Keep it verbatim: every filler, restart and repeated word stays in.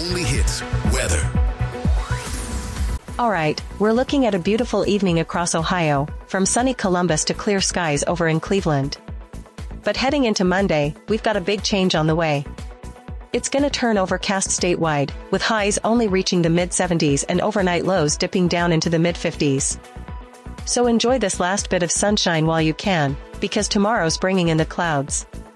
only hits, weather. Alright, we're looking at a beautiful evening across Ohio, from sunny Columbus to clear skies over in Cleveland. But heading into Monday, we've got a big change on the way. It's gonna turn overcast statewide, with highs only reaching the mid seventies and overnight lows dipping down into the mid fifties. So enjoy this last bit of sunshine while you can, because tomorrow's bringing in the clouds.